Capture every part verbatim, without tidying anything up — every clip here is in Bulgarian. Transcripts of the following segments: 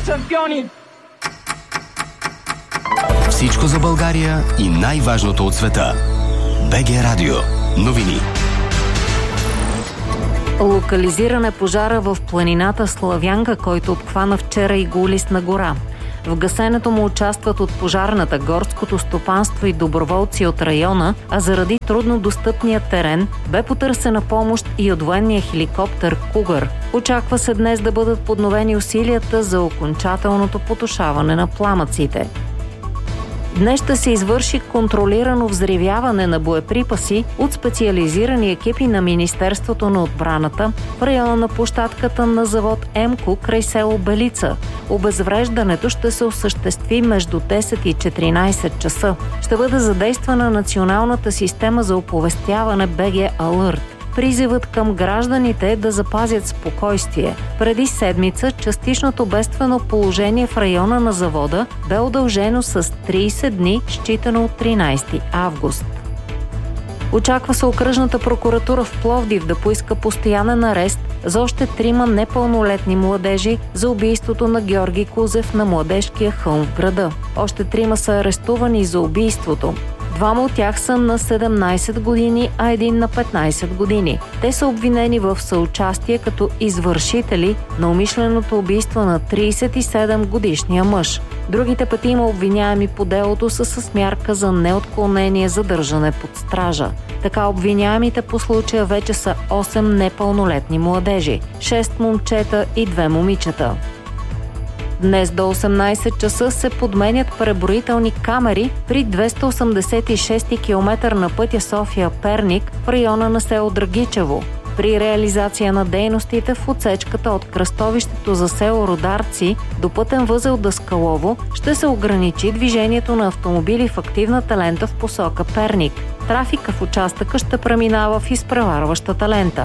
шампиони! Всичко за България и най-важното от света. БГ Радио. Новини. Локализиран е пожара в планината Славянка, който обхвана вчера Иголистна гора. В гасенето му участват от пожарната, горското стопанство и доброволци от района, а заради трудно достъпния терен бе потърсена помощ и от военния хеликоптер Кугър. Очаква се днес да бъдат подновени усилията за окончателното потушаване на пламъците. Днес ще се извърши контролирано взривяване на боеприпаси от специализирани екипи на Министерството на отбраната в района на площадката на завод Емко край село Белица. Обезвреждането ще се осъществи между десет и четиринайсет часа. Ще бъде задействана националната система за оповестяване БГ Алърт. Призивът към гражданите е да запазят спокойствие. Преди седмица частичното бедствено положение в района на завода бе удължено с трийсет дни, считано от тринайсети август. Очаква се окръжната прокуратура в Пловдив да поиска постоянен арест за още трима непълнолетни младежи за убийството на Георги Кузев на Младежкия хълм в града. Още трима са арестувани за убийството. Двама от тях са на седемнайсет години, а един на петнайсет години. Те са обвинени в съучастие като извършители на умишленото убийство на трийсет и седем годишния мъж. Другите петима обвиняеми по делото са с мярка за неотклонение задържане под стража. Така обвиняемите по случая вече са осем непълнолетни младежи, шест момчета и две момичета. Днес до осемнайсет часа се подменят преброителни камери при двеста осемдесет и шести километър на пътя София-Перник в района на село Драгичево. При реализация на дейностите в отсечката от кръстовището за село Рударци до пътен възел Даскалово ще се ограничи движението на автомобили в активната лента в посока Перник. Трафика в участъка ще преминава в изпреварващата лента.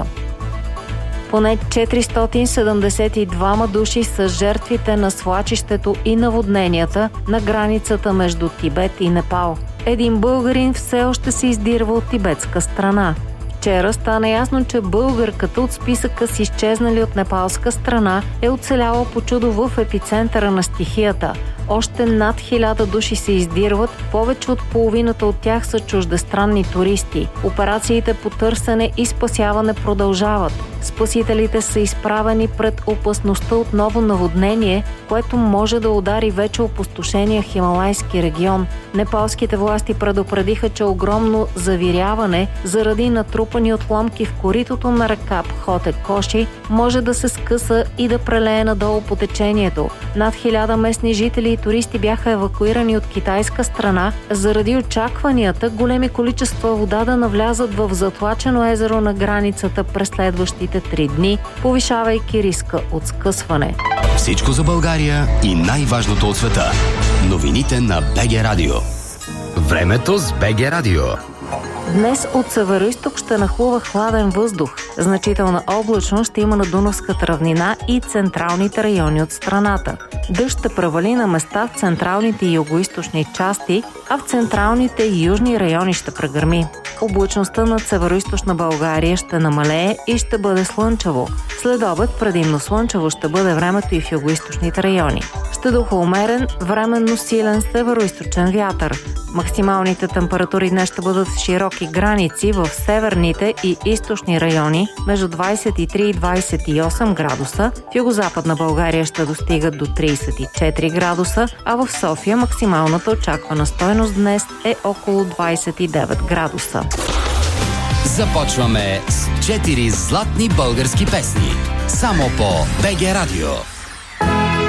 Поне четиристотин седемдесет и двама души са жертвите на свлачището и наводненията на границата между Тибет и Непал. Един българин все още се издирва от тибетска страна. Вчера стана ясно, че българката от списъка с изчезнали от непалска страна е оцеляла по чудо в епицентъра на стихията. Още над хиляда души се издирват, повече от половината от тях са чуждестранни туристи. Операциите по търсене и спасяване продължават. Спасителите са изправени пред опасността от ново наводнение, което може да удари вече опустошения Хималайски регион. Непалските власти предупредиха, че огромно завиряване заради натрупани отломки в коритото на река Пхоте Коши може да се скъса и да прелее надолу по течението. Над хиляда местни жители и туристи бяха евакуирани от китайска страна заради очакванията големи количества вода да навлязат в затлачено езеро на границата през следващите три дни, повишавайки риска от скъсване. Всичко за България и най-важното от света. Новините на БГ Радио. Времето с БГ Радио. Днес от североизток ще нахлува хладен въздух. Значителна облачност ще има на Дунавската равнина и централните райони от страната. Дъжд ще провали на места в централните и югоизточни части, а в централните и южни райони ще прегърми. Облачността над североизточна България ще намалее и ще бъде слънчево. След обед предимно слънчево ще бъде времето и в югоизточните райони. Ще духа умерен, временно силен североизточен вятър. Максималните температури днес ще бъдат в широки граници в северните и източни райони между двайсет и три и двайсет и осем градуса, в югозападна България ще достигат до трийсет и четири градуса, а в София максималната очаквана стойност днес е около двайсет и девет градуса. Започваме с четири златни български песни. Само по БГ Радио.